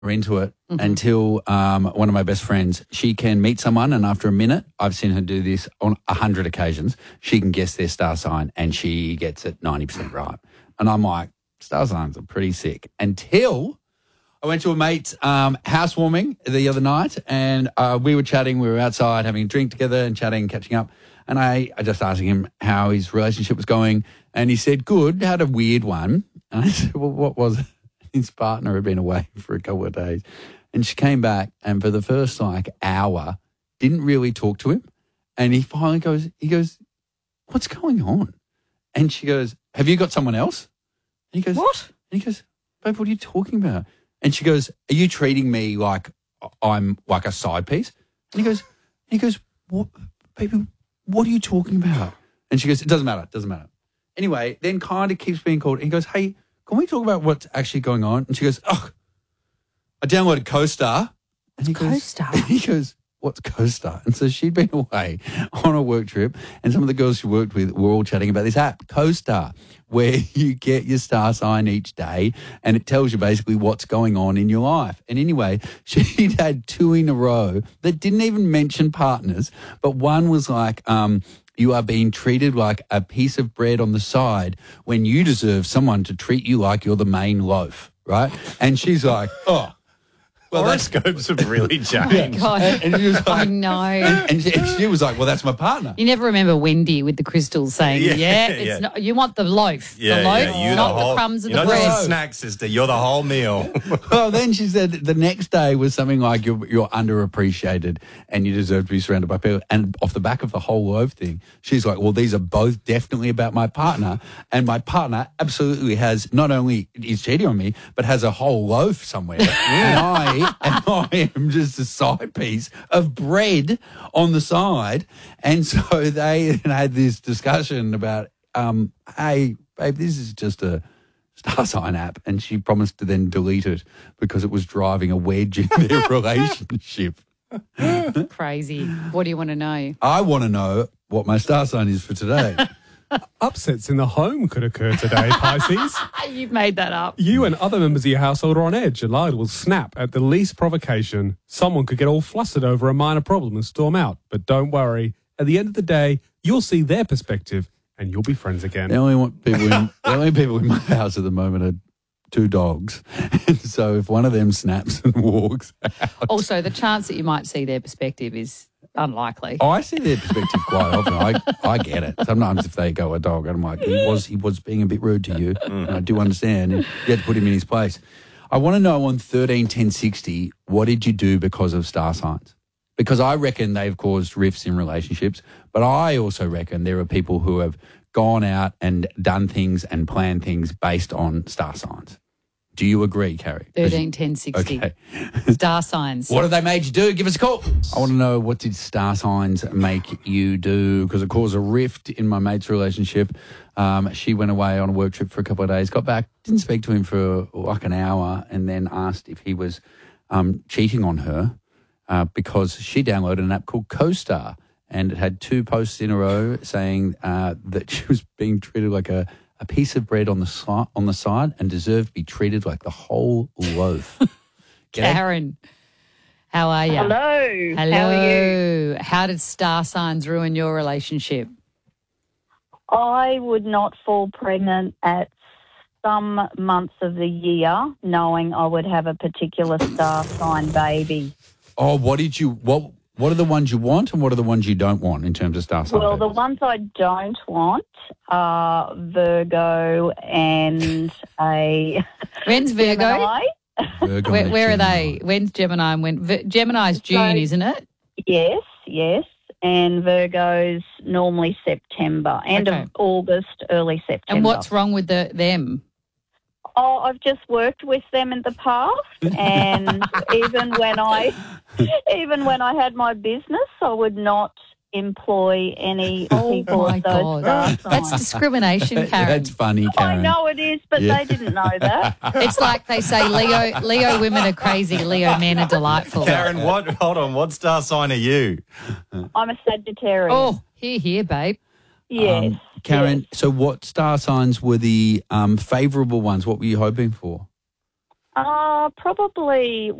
are into it until one of my best friends, she can meet someone and after a minute, I've seen her do this on 100 occasions, she can guess their star sign and she gets it 90% right. And I'm like, star signs are pretty sick. Until I went to a mate's housewarming the other night and we were chatting. We were outside having a drink together and chatting, catching up. And I just asked him how his relationship was going. And he said, good, had a weird one. And I said, well, what was it? His partner had been away for a couple of days. And she came back and for the first hour, didn't really talk to him. And he finally goes, what's going on? And she goes, have you got someone else? And he goes, what? And he goes, babe, what are you talking about? And she goes, are you treating me like I'm like a side piece? And he goes, what, baby, what are you talking about? And she goes, it doesn't matter. Anyway, then kind of keeps being called. And he goes, hey, can we talk about what's actually going on? And she goes, oh, I downloaded CoStar. And he goes, what's CoStar? And so she'd been away on a work trip and some of the girls she worked with were all chatting about this app, CoStar, where you get your star sign each day and it tells you basically what's going on in your life. And anyway, she'd had 2 in a row that didn't even mention partners, but one was like, you are being treated like a piece of bread on the side when you deserve someone to treat you like you're the main loaf, right? And she's like, oh. Well, horoscopes have really changed. God. And she was like, I know. And she was like, well, that's my partner. You never remember Wendy with the crystals saying, it's not, you want the loaf. The loaf, not the crumbs of the bread. You're not just a snack, sister. You're the whole meal. Well, then she said the next day was something like you're underappreciated and you deserve to be surrounded by people. And off the back of the whole loaf thing, she's like, well, these are both definitely about my partner. And my partner absolutely has not only is cheating on me, but has a whole loaf somewhere. And I am just a side piece of bread on the side. And so they had this discussion about, hey, babe, this is just a star sign app. And she promised to then delete it because it was driving a wedge in their relationship. Crazy. What do you want to know? I want to know what my star sign is for today. Upsets in the home could occur today, Pisces. You've made that up. You and other members of your household are on edge. Your light will snap at the least provocation. Someone could get all flustered over a minor problem and storm out. But don't worry. At the end of the day, you'll see their perspective and you'll be friends again. The only people in my house at the moment are 2 dogs. And so if one of them snaps and walks out. Also, the chance that you might see their perspective is unlikely. Oh, I see their perspective quite often. I get it. Sometimes if they go a dog, I'm like, he was being a bit rude to you. And I do understand. And you had to put him in his place. I want to know on 13 10 60, what did you do because of star signs? Because I reckon they've caused rifts in relationships, but I also reckon there are people who have gone out and done things and planned things based on star signs. Do you agree, Carrie? 13 10 60. Okay. Star signs. What have they made you do? Give us a call. I want to know, what did star signs make you do? Because it caused a rift in my mate's relationship. She went away on a work trip for a couple of days, got back, didn't speak to him for like an hour, and then asked if he was cheating on her because she downloaded an app called CoStar, and it had 2 posts in a row saying that she was being treated like a piece of bread on the side and deserved to be treated like the whole loaf. Karen, how are you? Hello. How are you? How did star signs ruin your relationship? I would not fall pregnant at some months of the year knowing I would have a particular star sign baby. Oh, what are the ones you want and what are the ones you don't want in terms of star sign Well, babies? the ones I don't want are Virgo and a When's Virgo? Gemini. Virgo and Where are Gemini. they? When's Gemini? Gemini's June, isn't it? Yes. And Virgo's normally September, end of August, early September. And what's wrong with them? Oh, I've just worked with them in the past, and even when I had my business, I would not employ any people of those star signs. That's discrimination, Karen. That's funny, Karen. I know it is, but they didn't know that. It's like they say Leo women are crazy, Leo men are delightful. Karen, hold on, what star sign are you? I'm a Sagittarius. Oh, here, babe. Yes. Karen, so what star signs were the favourable ones? What were you hoping for? Probably